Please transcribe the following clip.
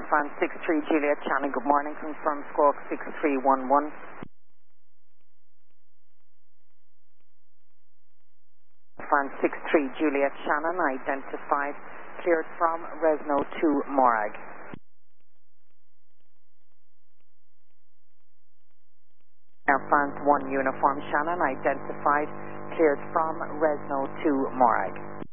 Air France 63 Juliet Shannon, good morning. Confirm squawk 6311. France 63 Juliet Shannon, identified, cleared from Resno to Morag. Air France 1 Uniform Shannon, identified, cleared from Resno to Morag.